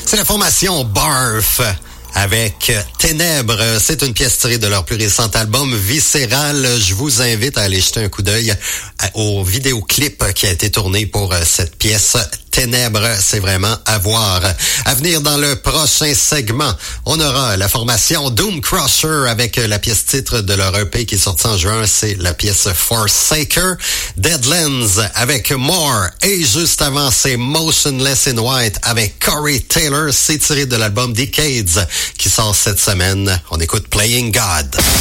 C'est la formation Barf avec Ténèbres. C'est une pièce tirée de leur plus récent album Viscéral. Je vous invite à aller jeter un coup d'œil au vidéoclip qui a été tourné pour cette pièce Ténèbres. C'est vraiment à voir. À venir dans le prochain segment, on aura la formation Doom Crusher avec la pièce titre de leur EP qui est sortie en juin. C'est la pièce Forsaker. Deadlands avec More. Et juste avant, c'est Motionless in White avec Corey Taylor. C'est tiré de l'album Decades qui sort cette semaine. On écoute Playing God.